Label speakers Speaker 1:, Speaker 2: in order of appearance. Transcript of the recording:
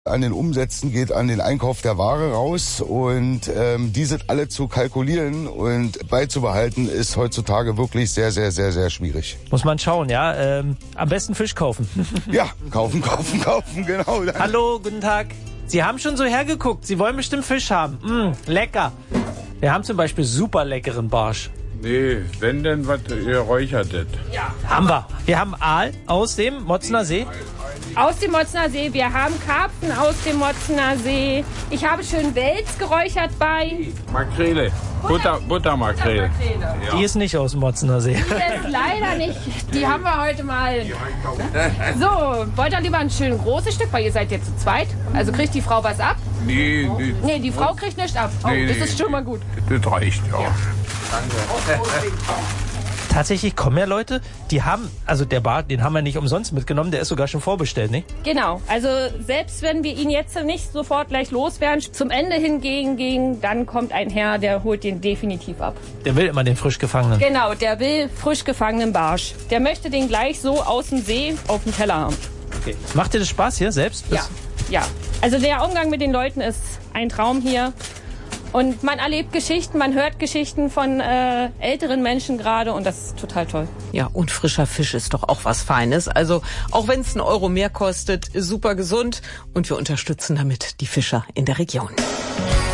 Speaker 1: An den Umsätzen geht an den Einkauf der Ware raus und die sind alle zu kalkulieren und beizubehalten ist heutzutage wirklich sehr, sehr, sehr, sehr schwierig.
Speaker 2: Muss man schauen, ja. Am besten Fisch kaufen.
Speaker 1: Ja, kaufen, genau.
Speaker 2: Hallo, guten Tag. Sie haben schon so hergeguckt. Sie wollen bestimmt Fisch haben. Lecker. Wir haben zum Beispiel super leckeren Barsch.
Speaker 3: Nee, wenn denn was Geräuchertes.
Speaker 2: Ja, haben wir. Wir haben Aal aus dem Motzener See.
Speaker 4: Aus dem Motzener See. Wir haben Karpfen aus dem Motzener See. Ich habe schön Wels geräuchert bei.
Speaker 3: Makrele. Buttermakrele.
Speaker 2: Ja. Die ist nicht aus dem Motzener See.
Speaker 4: Die ist leider nicht. Die haben wir heute mal. So, wollt ihr lieber ein schön großes Stück, weil ihr seid jetzt zu zweit. Also kriegt die Frau was ab?
Speaker 3: Nee.
Speaker 4: Nee, die Frau kriegt nichts ab. Oh,
Speaker 3: Nee.
Speaker 4: Das ist schon mal gut.
Speaker 3: Das reicht, ja.
Speaker 2: Tatsächlich kommen ja Leute, die haben, also der Bar, den haben wir nicht umsonst mitgenommen, der ist sogar schon vorbestellt, nicht?
Speaker 4: Genau, also selbst wenn wir ihn jetzt nicht sofort gleich loswerden, zum Ende hingegen, dann kommt ein Herr, der holt den definitiv ab.
Speaker 2: Der will immer den frisch gefangenen.
Speaker 4: Genau, der will frisch gefangenen Barsch. Der möchte den gleich so aus dem See auf dem Teller haben.
Speaker 2: Okay. Macht dir das Spaß hier selbst?
Speaker 4: Ja. Also der Umgang mit den Leuten ist ein Traum hier. Und man erlebt Geschichten, man hört Geschichten von älteren Menschen gerade und das ist total toll.
Speaker 5: Ja, und frischer Fisch ist doch auch was Feines. Also auch wenn es 1 Euro mehr kostet, super gesund und wir unterstützen damit die Fischer in der Region.